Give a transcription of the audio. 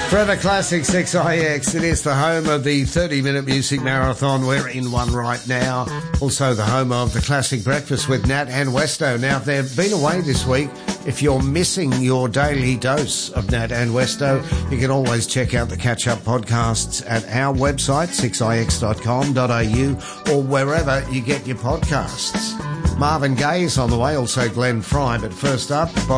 Forever Classic 6IX. It is the home of the 30-minute music marathon. We're in one right now. Also the home of the Classic Breakfast with Nat and Westo. Now, if they've been away this week, if you're missing your daily dose of Nat and Westo, you can always check out the catch-up podcasts at our website, 6ix.com.au, or wherever you get your podcasts. Marvin Gaye is on the way, also Glenn Fry. But first up,